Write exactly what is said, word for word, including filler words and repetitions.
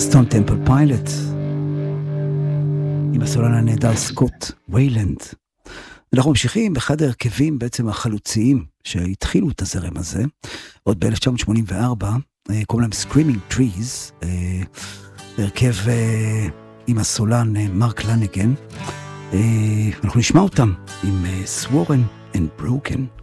סטון טמפל פיילוט, עם הסולן הנהדר סקוט ויילנד. אנחנו ממשיכים באחד ההרכבים בעצם החלוציים שהתחילו את הזרם הזה, עוד ב-אלף תשע מאות שמונים וארבע, קוראים להם Screaming Trees, הרכב עם הסולן מרק לניגן. אנחנו נשמע אותם עם Sworn and Broken.